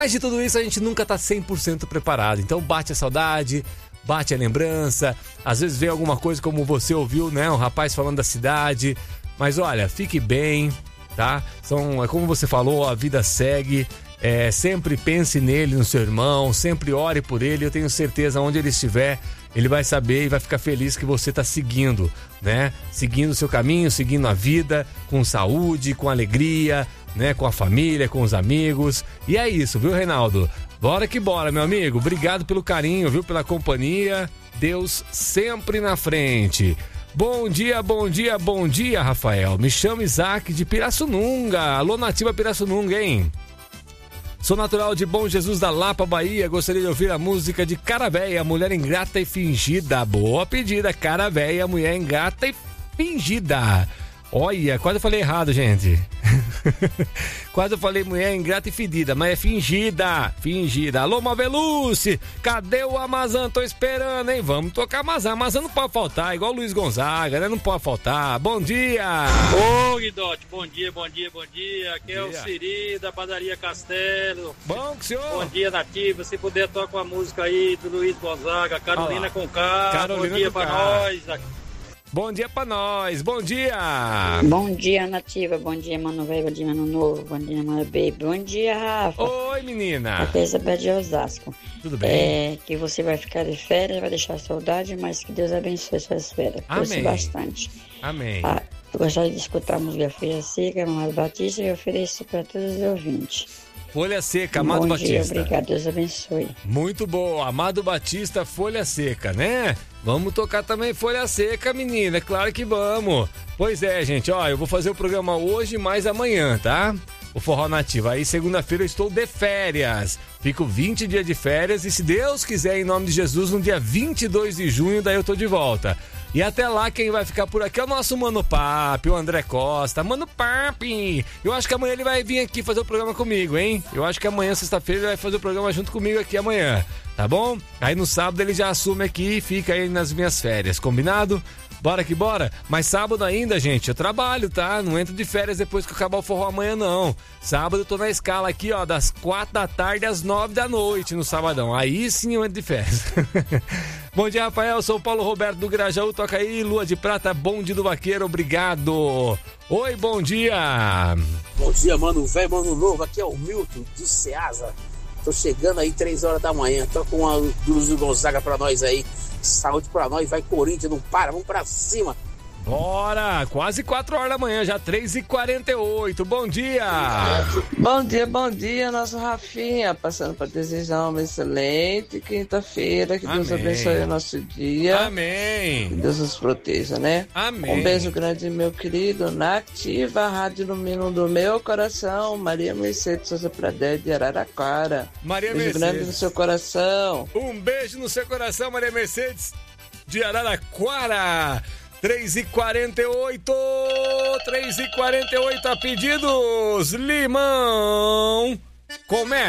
Mas de tudo isso a gente nunca tá 100% preparado. Então bate a saudade, bate a lembrança. Às vezes vem alguma coisa como você ouviu, né? Um rapaz falando da cidade. Mas olha, fique bem, tá? Como você falou, a vida segue. Sempre pense nele, no seu irmão. Sempre ore por ele. Eu tenho certeza, onde ele estiver, ele vai saber e vai ficar feliz que você tá seguindo, né? Seguindo o seu caminho, seguindo a vida, com saúde, com alegria, né, com a família, com os amigos. E é isso, viu, Reinaldo? Bora que bora, meu amigo. Obrigado pelo carinho, viu, pela companhia. Deus sempre na frente. Bom dia, bom dia, bom dia, Rafael. Me chamo Isaac de Pirassununga. Alô, Nativa Pirassununga, hein? Sou natural de Bom Jesus da Lapa, Bahia. Gostaria de ouvir a música de Cara Véia, Mulher Ingrata e Fingida. Boa pedida, Cara Véia, Mulher Ingrata e Fingida. Olha, quase eu falei errado, gente. Quase eu falei mulher ingrata e fedida, mas é fingida. Fingida. Alô, Maveluce, cadê o Amazon? Tô esperando, hein? Vamos tocar Amazon. Amazon não pode faltar, igual o Luiz Gonzaga, né? Não pode faltar. Bom dia. Ô, Guidote, bom dia. Aqui é o Siri, da Padaria Castelo. Bom, que senhor. Bom dia, Nativa. Se puder, toca a música aí do Luiz Gonzaga, Carolina com K. Carolina bom dia com pra K. nós. Bom dia pra nós, bom dia! Bom dia, Nativa, bom dia, Mano Velho, bom dia, Mano Novo, bom dia, Mano Baby, bom dia, Rafa. Oi, menina! Aqui é Isabel de Osasco. Tudo bem? Que você vai ficar de férias, vai deixar saudade, mas que Deus abençoe suas férias. Torce bastante. Amém. Eu gostaria de escutar a música Folha Seca, Amado Batista, e eu ofereço para todos os ouvintes. Folha Seca, Amado Bom Batista. Dia, obrigado, Deus abençoe. Muito bom, Amado Batista, Folha Seca, né? Vamos tocar também Folha Seca, menina, é claro que vamos. Pois é, gente, ó, eu vou fazer o programa hoje mais amanhã, tá? O Forró Nativo. Aí segunda-feira eu estou de férias. Fico 20 dias de férias e se Deus quiser, em nome de Jesus, no dia 22 de junho, daí eu tô de volta. E até lá, quem vai ficar por aqui é o nosso Mano Papi, o André Costa. Mano Papi! Eu acho que amanhã ele vai vir aqui fazer o programa comigo, hein? Eu acho que amanhã, sexta-feira, ele vai fazer o programa junto comigo aqui amanhã, tá bom? Aí no sábado ele já assume aqui e fica aí nas minhas férias, combinado? Bora que bora? Mas sábado ainda, gente, eu trabalho, tá? Não entro de férias depois que acabar o forró amanhã, não. Sábado eu tô na escala aqui, ó, das 4 da tarde às 9 da noite no sabadão. Aí sim eu entro de férias. Bom dia, Rafael. Sou o Paulo Roberto do Grajaú. Toca aí, Lua de Prata, Bonde do Vaqueiro. Obrigado. Oi, bom dia. Bom dia, Mano Velho, Mano Novo. Aqui é o Milton do Ceasa. Tô chegando aí 3 horas da manhã. Tô com uma Luz do Gonzaga pra nós aí. Saúde pra nós, vai Corinthians, não para, vamos pra cima. Bora, quase 4 horas da manhã, já 3h48, bom dia! Bom dia, nosso Rafinha, passando para desejar uma excelente quinta-feira, que Deus abençoe o nosso dia. Amém! Que Deus nos proteja, né? Amém! Um beijo grande, meu querido, Nativa, Rádio Número 1 do meu coração, Maria Mercedes Souza Pradé de Araraquara. Maria beijo Mercedes. grande no seu coração. Um beijo no seu coração, Maria Mercedes de Araraquara. 3h48, a pedidos, limão, começa.